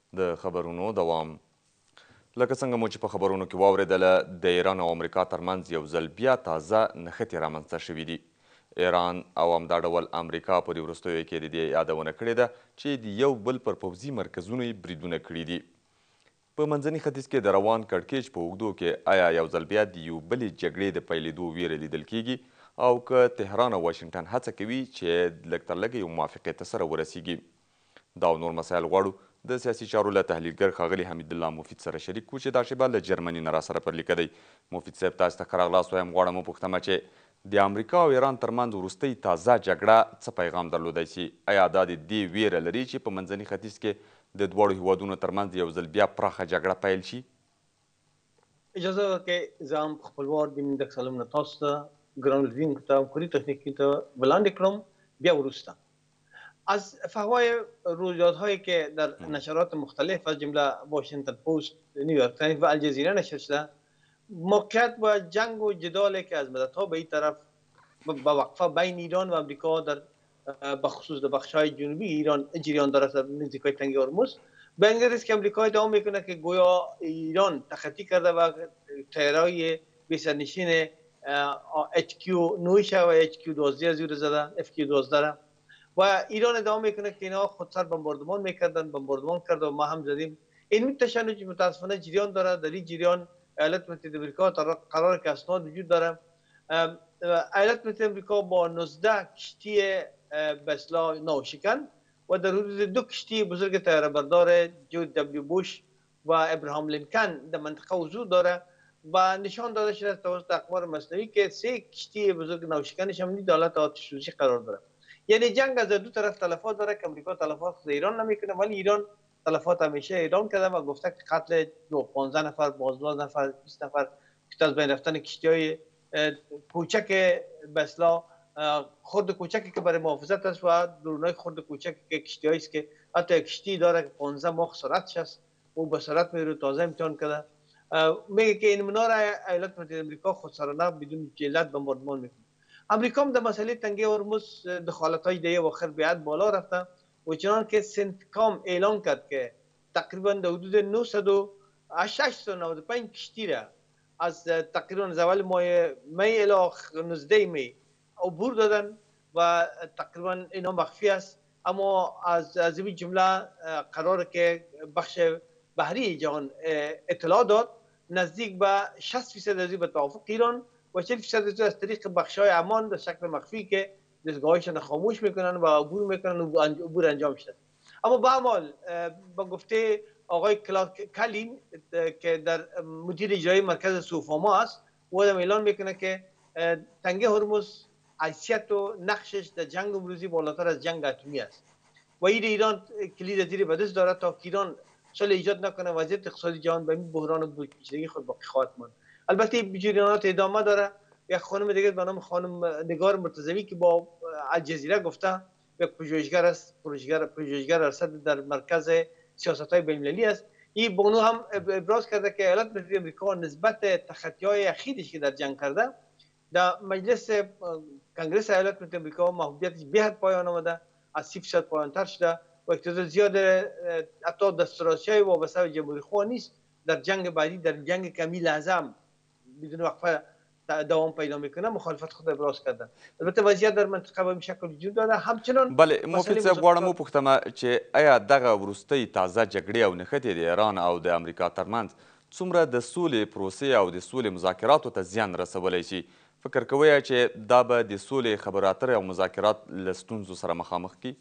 د خبرونو دوام. لکه څنګه مو چې په خبرونو کې واورېدله، د ایران او امریکا ترمنځ یو ځل بیا تازه نښتې رامنځته شوي دي. ایران او همدا ډول امریکا په دې وروستیو کې د دې یادونه کړې ده چې د یو بل پر پوځي مرکزونو یې بریدونه کړي دي. په منځني ختیځ کې د روان کړکېچ په اوږدو کې آیا یو ځل بیا د یو بلې جګړې د پیلېدو ویره لیدل کیږي، او که تهران او واشنګټن هڅه کوي چې لږ تر لږه یو موافقې ته سره ورسیږي؟ دا او نور مسایل غواړو د سیاسي چارو له تحلیلګر ښاغلي حمید الله مفید سره شریک کړو چې دا شیبه له جرمني نه راسره پر لیکه دی. مفید صاحب، تاسو ته ښه راغلاست وایم. غواړم وپوښتمه چې د امریکا او ایران ترمنځ وروستۍ تازه جګړه څه پیغام درلودی سي؟ آیا دا د دې ویره لري چې په منځني ختیځ کې د دواړو هیوادونو ترمنځ یو ځل بیا پراخه جګړه پیل شي؟ اجازه که زه هم خپلوار د مینډک سلام نه تاسو ته ګران لیدونکو ته همکاري تخنیکي ته وړاندې کړم. بیا وروسته از فحوای رویدادهایی که در نشرات مختلف از جمله واشنگتن پست، نیویورک تایمز و الجزیره نشر شده، موقعیت و جنگ و جدالی که از مدتها به این طرف با وقفه بین ایران و امریکا در بخصوص در بخش‌های جنوبی ایران جریان دارد در نزدیکی تنگه هرمز، به انگار است که امریکا ادعا میکنه که گویا ایران تخطی کرده و طیاره‌های بی‌سرنشین HQ-9 و HQ-12 زیر زده، FQ-12 و ایران ادعا میکنه که اینا خودسر بمباردمان میکردن، بمباردمان کرد و ما هم زدیم. این تشنج متاسفانه جریان داره. در این جریان ایالات متحده آمریکا قرار که اسناد وجود داره. ایالات متحده آمریکا با 19 کشتی به اصطلاح ناوشکن و در حدود 2 کشتی بزرگ طیاره بردار جورج دبلیو بوش و ابراهام لینکن در منطقه حضور داره و نشان داده شده توسط اخبار مصنوعی که 3 کشتی بزرگ ناوشکنش هم در حالت آتش سوزی قرار داره. یعنی جنگ از دو طرف تلفات داره که امریکا تلفات خود ایران نمیکنه، ولی ایران تلفات همیشه اعلام کرده و گفته که قتل 15 نفر، 12 نفر، 20 نفر که از بین رفتن کشتی‌های کوچک به اصطلاح خرد کوچکی که برای محافظت است و درونای خرد کوچکی که کشتی‌هایی است که حتی کشتی داره که 15 ماه سرعتش است، او به سرعت میره. تازه امتحان کرده میگه که این منار ایالات متحده آمریکا خودسرانه بدون علت بمباردمان میکنه. امریکا هم در مسئله تنگه هرمز دخالت‌های دیگه و آخر بیعت بالا رفته و چنان که سنتکام اعلان کرد که تقریبا در حدود 895 کشتی را از تقریبا از اول ماه می الی 19 می عبور دادن و تقریبا اینا مخفی است. اما از این جمله قرار که بخش بحری جهان اطلاع داد نزدیک به 60% از به توافق ایران و 40% از طریق بخش‌های امان در شکل مخفی که دستگاهایشان خاموش میکنن و عبور میکنن و عبور انجام شده. اما به عمل با گفته آقای کلارک کلین که در مدیر اجرایی مرکز سوفاما است، او اعلان میکنه که تنگه هرمز حیثیت و نقشش در جنگ امروزی بالاتر از جنگ اتمی است و این ایران کلید زیر به دست دارد تا که ایران سال ایجاد نکنه وضعیت اقتصادی جهان به این بحران بزرگی خود باقی خواهد ماند. البته جریانات ادامه داره. یک خانم دیگه به نام خانم نگار مرتضوی که با الجزیره گفته، یک پژوهشگر است، پژوهشگر ارشد در مرکز سیاست‌های بین‌المللی است. این بونو هم ابراز کرده که ایالات متحده آمریکا نسبت تخطی‌های اخیرش که در جنگ کرده در مجلس کنگره ایالات متحده آمریکا محبوبیتش به حد پایان آمده، از 30% پایان‌تر شده و اقتدار زیاد حتی دستورات‌های وابسته به جمهوری خواه نیست. در جنگ بعدی، در جنگ کمی لازم بدون وقفه دوام پیدا میکنه مخالفت خود ابراز کردن. البته وضعیت در منطقه به این شکل وجود داره. همچنان بله مفید صاحب، غواړم وپوښتمه چې آیا دغه وروستۍ تازه جګړې او نښتې د ایران او د امریکا ترمنځ څومره د سولې پروسې او د سولې مذاکراتو ته زیان رسولی شي؟ فکر کوئ چې دا به د سولې خبرې اترې او مذاکرات له ستونزو سره مخامخ کړي؟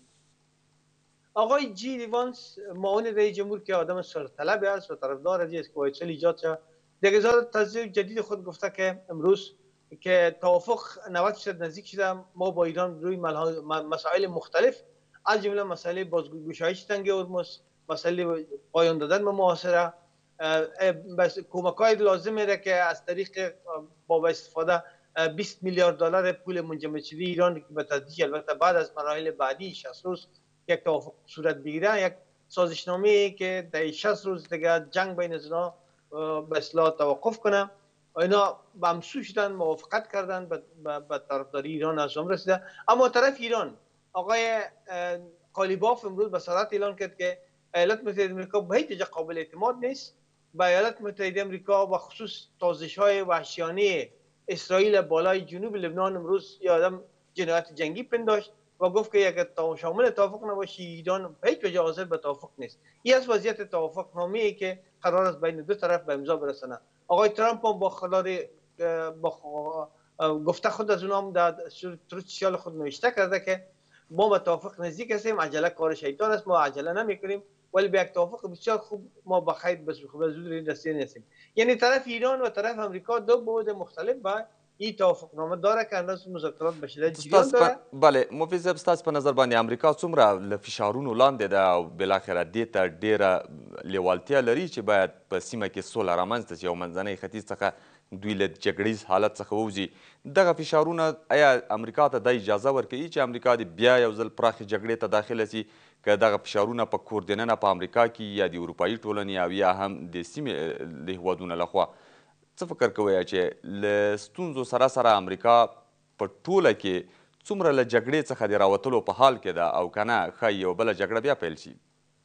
آقای جی لیوانس معاون رئیس جمهور که آدم سرطلبی است و طرفدار از است که وایسل ایجاد شد، در اظهار تصدیق جدید خود گفته که امروز که توافق 90% نزدیک شده، ما با ایران روی مسائل مختلف از جمله مسئله بازگشایش تنگه هرمز، مسئله پایان دادن به محاصره، بس کمک‌های لازم میره که از طریق با استفاده 20 میلیارد دلار پول منجمد شده ایران که به تدریج البته بعد از مراحل بعدی 60 روز یک توافق صورت بگیره، یک سازشنامه که در 60 روز دیگه جنگ بین از اینا به اصطلاح توقف کنه. اینا همسو شدن، موافقت کردن به طرفداری ایران از هم رسیده. اما طرف ایران آقای قالیباف امروز به صراحت اعلان کرد که ایالات متحده آمریکا به هیچ وجه قابل اعتماد نیست و ایالات متحده آمریکا و خصوص تازش‌های وحشیانه اسرائیل بالای جنوب لبنان امروز یادم جنایت جنگی پنداشت و گفت که اگر شامل توافق نباشی ایران به هیچ وجه حاضر به توافق نیست. این از وضعیت توافق نامه ای که قرار است بین دو طرف به امضا برسانه. آقای ترامپ هم با خلال گفته خود از اونام در تروت سوشال خود نوشته کرده که ما به توافق نزدیک هستیم، عجله کار شیطان است، ما عجله نمیکنیم، ولی به یک توافق بسیار خوب ما با خیر به زود رسیدن هستیم. یعنی طرف ایران و طرف امریکا دو بعد مختلف با این توافق نامه داره که هنوز مذاکرات به شدت جریان داره. بله مفید صاحب، ستاسو په نظر باندې امریکا څومره له فشارونو لاندې ده او بالاخره دې ته ډیره لیوالتیا لري چې باید په سیمه کې سوله رامنځته شي او منځنی ختیځ څخه دوی له جګړیز حالت څخه ووځي. دغه فشارونه آیا امریکا ته دا اجازه ورکوي چې امریکا دې بیا یو ځل پراخې جګړې ته داخله سي، که دغه فشارونه په کور دننه په امریکا کې یا د اروپایي ټولنې او یا هم د سیمې د هیوادونو لخوا څه فکر کوئ چې له ستونزو سره سره امریکا په ټوله کې څومره له جګړې څخه د راوتلو په حال کې ده او که نه ښایي یوه بله جګړه بیا پیل شي؟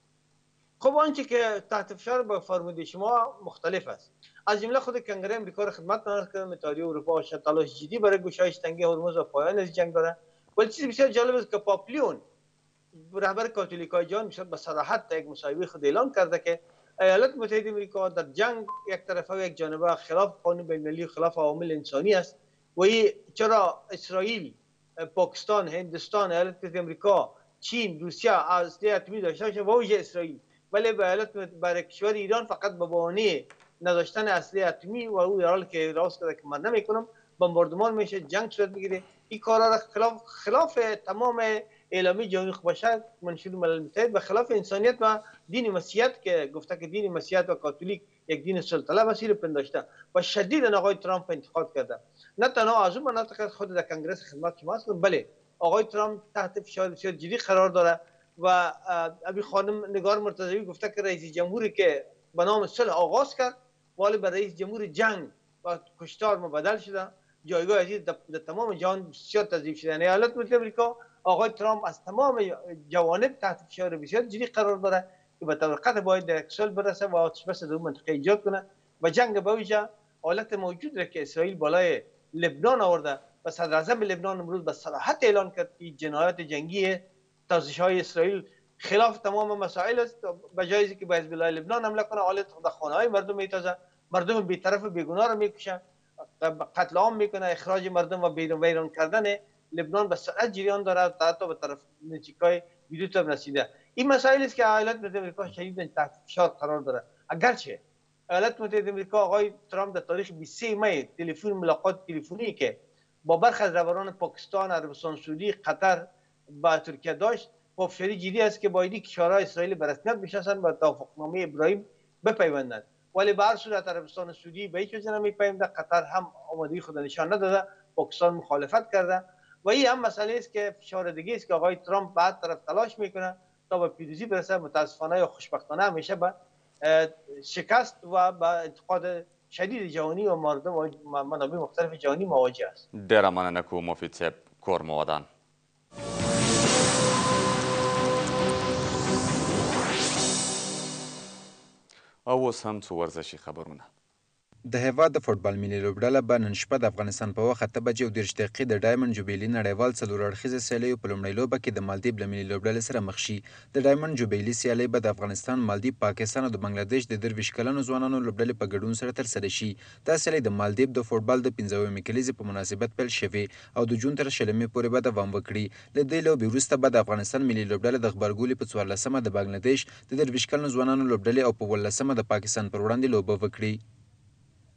خب آنچه که تحت فشار به فرموده شما مختلف است. از جمله خود کنگره امریکا را خدمت نرد کردم، اتحادیه اروپا تلاش جدی برای گشایش تنگی هرمز و پایان از جنگ داره. ولی چیز بسیار جالب است که پاپلیون رهبر کاتولیکای جهان به صراحت یک مصاحبه خود اعلان کرده که ایالات متحده آمریکا در جنگ یک طرفه و یک جانبه خلاف قانون بین المللی و خلاف عوامل انسانی است و چرا اسرائیل، پاکستان، هندوستان، ایالات متحده آمریکا، چین، روسیه اسلحه اتمی داشته باشه و ویژه اسرائیل، ولی برای کشور ایران فقط به بهانه نداشتن اسلحه اتمی و او در حالی که راست کرده که من نمیکنم بمباردمان میشه، جنگ صورت میگیره. این کارا را خلاف تمام اعلامیه جهانی باشه منشور ملل متحد و خلاف انسانیت و دین مسیحیت که گفته که دین مسیحیت و کاتولیک یک دین صلح طلب است رو پنداشته و شدیدا آقای ترامپ انتقاد کرده. نه تنها از اون مناطق خود در کنگره خدمت شما هستم، بله آقای ترامپ تحت فشار بسیار جدی قرار داره و ابی خانم نگار مرتضوی گفته که رئیس جمهوری که به نام صلح آغاز کرد ولی به رئیس جمهور جنگ و کشتار مبدل شده. جایگاه عزیز در تمام جهان بسیار تضعیف شده. ایالات متحده آمریکا آقای ترامپ از تمام جوانب تحت فشار بسیار جدی قرار داره که به طور قطع باید در صلح برسه و آتش بس در منطقه ایجاد کنه و جنگ به ویژه حالت موجود را که اسرائیل بالای لبنان آورده و صدر اعظم لبنان امروز به صراحت اعلان کرد که جنایات جنگی تازش‌های اسرائیل خلاف تمام مسائل است. به جای اینکه به حزب الله لبنان حمله کنه حالت خود خانه‌های مردم میتازه، مردم بی‌طرف و بیگناه را میکشه، قتل عام میکنه، اخراج مردم و ویران کردن لبنان به سرعت جریان داره تا به طرف نزدیکای بیروت هم رسیده. این مسائل است که ایالات متحده آمریکا شدیداً تحت فشار قرار داره. اگرچه ایالات متحده آمریکا آقای ترامپ در تاریخ 23 می ملاقات تلفنی که با برخی از رهبران پاکستان، عربستان سعودی، قطر با ترکیه داشت، پافشاری جدی است که بایدی کشورهای اسرائیل به رسمیت بشناسند و توافقنامه ابراهیم بپیوندند. ولی به هر صورت عربستان سعودی به هیچ وجه نمیپیونده، قطر هم آمادگی خود نشان نداده، پاکستان مخالفت کرده و این هم مسئله است که فشار دیگه است که آقای ترامپ بعد طرف تلاش میکنه تا به پیروزی برسه. متاسفانه یا خوشبختانه همیشه به شکست و به انتقاد شدید جهانی و مردم و منابع مختلف جهانی مواجه است. ډیره مننه کوم مفید صاحب، کور مو ودان. او اوس هم څو ورزشي خبرونه. د هیواد د فوټبال ملي لوبډله به نن شپه د افغانستان په وخت 8:30 د ډایمنډ جوبیلي نړیوال څلور اړخیزه سیالیو په لومړۍ لوبه کې د مالدیب له ملي لوبډلې سره مخ شي. د ډایمنډ جوبیلي سیالۍ به د افغانستان، مالدیب، پاکستان او د بنگلادیش د 23 کلنو ځوانانو لوبډلې په ګډون سره ترسره شي. دا سیالۍ د مالدیب د فوټبال د 15مې کلیزې په مناسبت پیل شوې او د جون تر 20مې پورې به دوام وکړي. له دې لوبې وروسته به د افغانستان ملي لوبډله د غبرګولي په 14مه د بنگلادیش د 23 کلنو ځوانانو لوبډلې او په 18مه د پاکستان پر وړاندې لوبه وکړي.